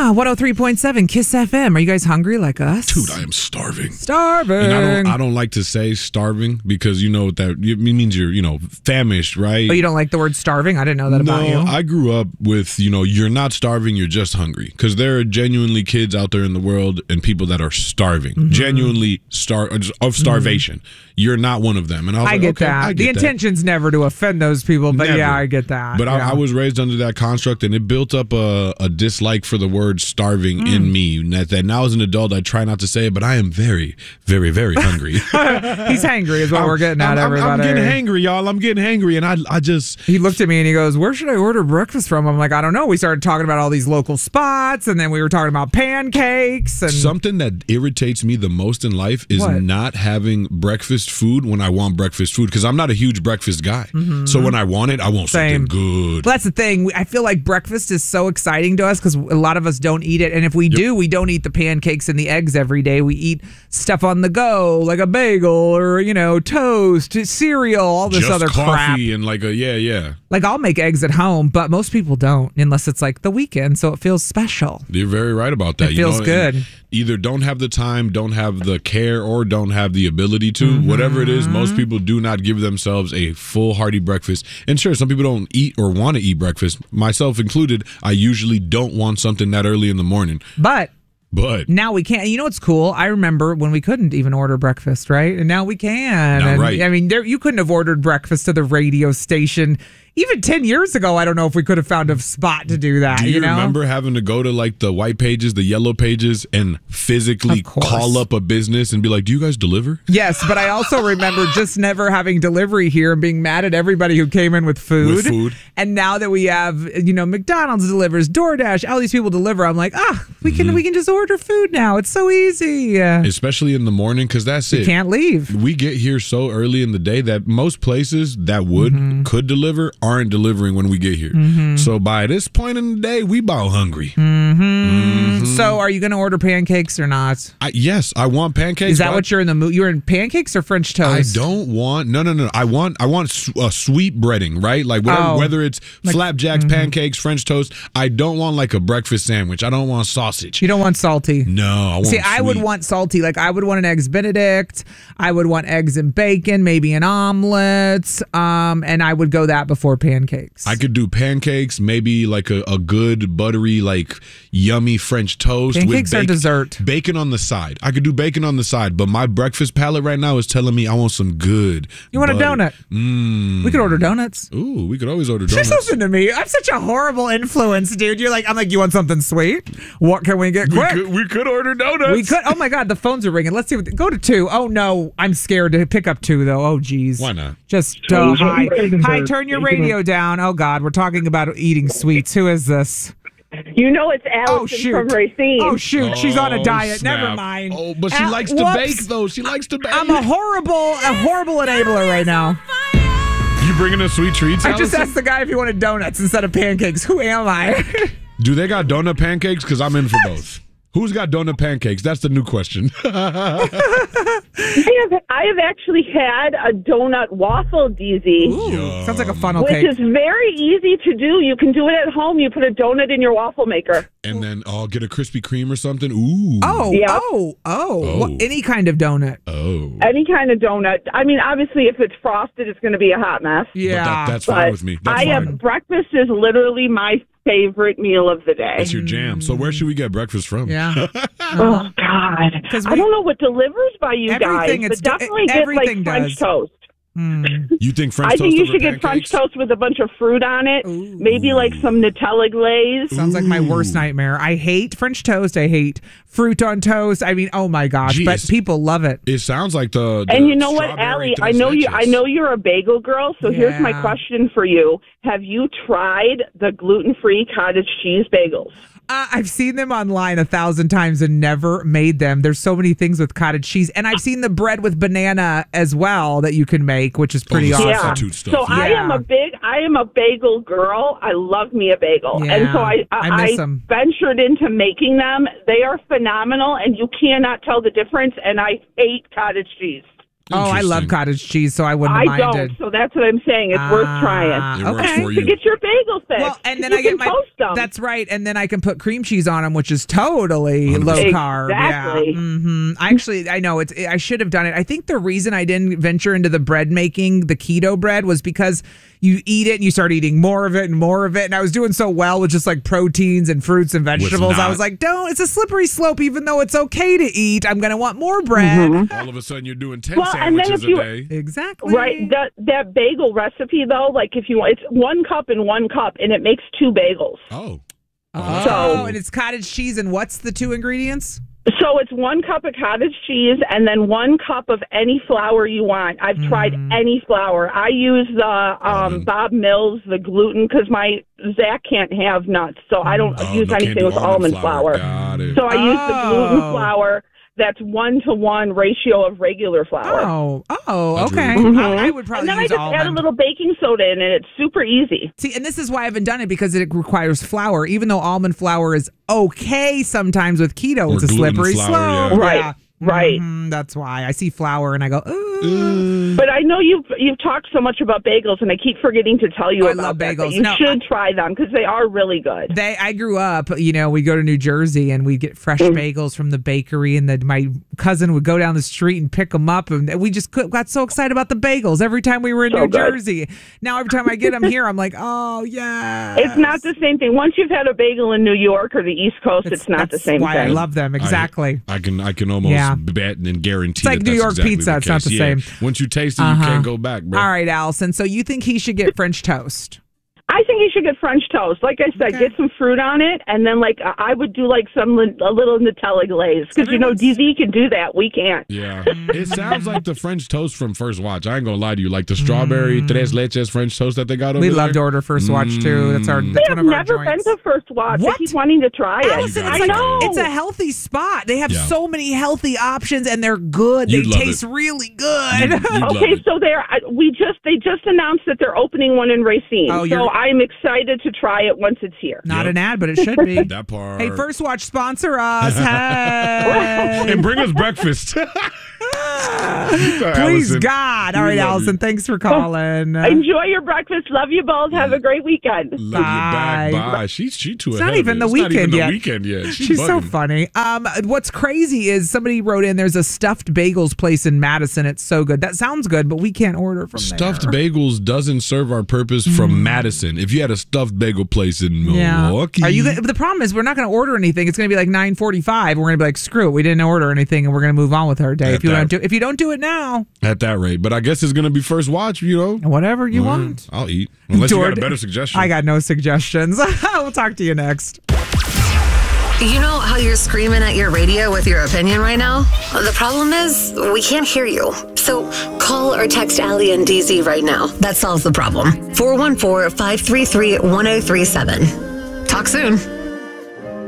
103.7 Kiss FM. Are you guys hungry like us? Dude, I am starving. Starving. And I don't like to say starving because you know what that means you're, famished, right? Oh, you don't like the word starving? I didn't know that about you. No, I grew up with, you're not starving, you're just hungry. Because there are genuinely kids out there in the world and people that are starving. Mm-hmm. Genuinely of starvation. Mm-hmm. You're not one of them. And I get that. The intention's never to offend those people, but never. Yeah, I get that. But I was raised under that construct, and it built up a dislike for the word starving in me. That now as an adult, I try not to say it, but I am very, very, very hungry. He's hangry is what we're getting at, everybody. I'm getting hangry, y'all. I'm getting hangry, and I just... He looked at me and he goes, where should I order breakfast from? I'm like, I don't know. We started talking about all these local spots, and then we were talking about pancakes. And something that irritates me the most in life is not having breakfast food when I want breakfast food, because I'm not a huge breakfast guy. Mm-hmm. So when I want it, I want something good. Well, that's the thing. I feel like breakfast is so exciting to us because a lot of us don't eat it. And if we do, we don't eat the pancakes and the eggs every day. We eat stuff on the go, like a bagel or, toast, cereal, all this other crap. And like Like I'll make eggs at home, but most people don't unless it's like the weekend. So it feels special. You're very right about that. It feels good. Either don't have the time, don't have the care, or don't have the ability to. Mm-hmm. Whatever it is, most people do not give themselves a full hearty breakfast. And sure, some people don't eat or want to eat breakfast, myself included. I usually don't want something that early in the morning. But now we can. You know what's cool? I remember when we couldn't even order breakfast, right? And now we can. Right. I mean, you couldn't have ordered breakfast to the radio station. Even 10 years ago, I don't know if we could have found a spot to do that. Do you remember having to go to like the white pages, the yellow pages, and physically call up a business and be like, do you guys deliver? Yes, but I also remember just never having delivery here and being mad at everybody who came in with food. And now that we have, McDonald's delivers, DoorDash, all these people deliver, I'm like, we can just order food now. It's so easy. Especially in the morning, because that's it. You can't leave. We get here so early in the day that most places that could deliver aren't delivering when we get here. Mm-hmm. So by this point in the day, we about hungry. Mm-hmm. Mm-hmm. So are you going to order pancakes or not? Yes, I want pancakes. Is that what you're in the mood? You're in pancakes or French toast? I don't want. No. I want a sweet breading, right? Like whether it's flapjacks, pancakes, French toast. I don't want like a breakfast sandwich. I don't want sausage. You don't want salty? No, I want sweet. I would want salty. Like I would want an eggs Benedict. I would want eggs and bacon, maybe an omelet. And I would go that before pancakes. I could do pancakes, maybe like a good buttery, like yummy French toast. Pancakes are dessert. Bacon on the side. I could do bacon on the side, but my breakfast palate right now is telling me I want some good. You want a donut? We could order donuts. Ooh, we could always order donuts. Just listen to me. I'm such a horrible influence, dude. I'm like, you want something sweet? What can we get quick? We could order donuts. We could. Oh my God, the phones are ringing. Let's see. Go to 2. Oh no, I'm scared to pick up 2 though. Oh geez. Why not? Just hi. Turn your radio down. Oh God, we're talking about eating sweets. Who is this? It's Allison from Racine. Oh, shoot. She's on a diet. Snap. Never mind. Oh, but she likes to bake, though. She likes to bake. I'm a horrible enabler right now. You bringing us sweet treats, I just asked the guy if he wanted donuts instead of pancakes. Who am I? Do they got donut pancakes? Because I'm in for both. Who's got donut pancakes? That's the new question. I have actually had a donut waffle, DZ. Ooh, sounds like a funnel cake. Which is very easy to do. You can do it at home. You put a donut in your waffle maker. And then get a Krispy Kreme or something. Ooh. Any kind of donut. Oh. Any kind of donut. I mean, obviously, if it's frosted, it's going to be a hot mess. Yeah. That's fine with me. Breakfast is literally my favorite meal of the day. It's your jam. So where should we get breakfast from? Yeah. Oh, God. I don't know what delivers by you guys, but definitely get like French toast. You think French toast? I think you should get French toast with a bunch of fruit on it. Ooh. Maybe like some Nutella glaze. Sounds like my worst nightmare. I hate French toast. I hate fruit on toast. I mean, oh my gosh, but people love it. It sounds like the and you know what, Allie? I know you're a bagel girl. So here's my question for you: have you tried the gluten-free cottage cheese bagels? I've seen them online 1,000 times and never made them. There's so many things with cottage cheese. And I've seen the bread with banana as well that you can make, which is pretty awesome. Yeah. So I am a bagel girl. I love me a bagel. Yeah. And so I ventured into making them. They are phenomenal, and you cannot tell the difference. And I hate cottage cheese. I love cottage cheese, so I wouldn't have minded. I don't, so that's what I'm saying. It's worth trying. Okay. To get your bagel fixed. Well, and then I get toast them. That's right, and then I can put cream cheese on them, which is totally low carb. Exactly. Yeah. I know I should have done it. I think the reason I didn't venture into the bread making, the keto bread, was because you eat it and you start eating more of it and more of it. And I was doing so well with just like proteins and fruits and vegetables. I was like, it's a slippery slope. Even though it's okay to eat, I'm going to want more bread. All of a sudden you're doing 10 sandwiches a day. Exactly. Right. That bagel recipe, though, like if you want, it's 1 cup and 1 cup, and it makes 2 bagels. And it's cottage cheese. And what's the 2 ingredients? So it's 1 cup of cottage cheese and then 1 cup of any flour you want. I've tried any flour. I use the Bob Mills, the gluten, because Zach can't have nuts, so I don't use anything with almond flour. So I use the gluten flour. That's 1-to-1 ratio of regular flour. Okay. I would probably and then use I just almond. add a little baking soda in it. It's super easy. See, and this is why I haven't done it, because it requires flour. Even though almond flour is okay sometimes with keto, it's a slippery slope. Yeah. Right. Right. That's why I see flour and I go, ooh. But I know you've talked so much about bagels, and I keep forgetting to tell you about love bagels. You should try them because they are really good. I grew up, we go to New Jersey and we get fresh bagels from the bakery, and my cousin would go down the street and pick them up, and we just got so excited about the bagels every time we were in New Jersey. Now every time I get them here, I'm like, oh yeah. It's not the same thing. Once you've had a bagel in New York or the East Coast, it's not the same thing. That's why I love them. Exactly. I can almost bet and guarantee it's like New York pizza. It's not the same. Once you taste it, you can't go back, bro. All right, Allison. So you think he should get French toast? I think you should get French toast. Like I said, get some fruit on it, and then I would do like a little Nutella glaze, because DZ can do that. We can't. Yeah, it sounds like the French toast from First Watch. I ain't gonna lie to you, like the strawberry tres leches French toast that they got over there. We love to order First Watch too. That's one of our joints. I've never been to First Watch. I keep wanting to try it. Allison, I know it's a healthy spot. They have so many healthy options, and they're good. They taste really good. Okay, so they just announced that they're opening one in Racine. So I'm excited to try it once it's here. Not an ad, but it should be. That part. Hey, First Watch, sponsor us. Hey. And bring us breakfast. Please, God. All right, Allison, thanks for calling. Enjoy your breakfast. Love you both. Have a great weekend. Love you back. Bye. She's too ahead. It's not even the weekend yet. She's so funny. What's crazy is somebody wrote in, there's a stuffed bagels place in Madison. It's so good. That sounds good, but we can't order from there. Stuffed bagels doesn't serve our purpose from Madison. If you had a stuffed bagel place in Milwaukee. The problem is we're not going to order anything. It's going to be like 9:45. We're going to be like, screw it. We didn't order anything, and we're going to move on with our day. If you don't do it now. At that rate. But I guess it's going to be First Watch, Whatever you want. I'll eat. Unless you got a better suggestion. I got no suggestions. We'll talk to you next. You know how you're screaming at your radio with your opinion right now? The problem is, we can't hear you. So call or text Allie and DZ right now. That solves the problem. 414-533-1037. Talk soon.